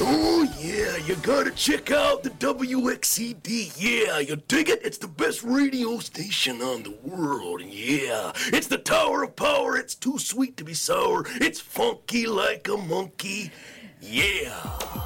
Oh, yeah, you gotta check out the WXCD. Yeah, you dig it? It's the best radio station on the world. Yeah, it's the Tower of Power. It's too sweet to be sour. It's funky like a monkey. Yeah.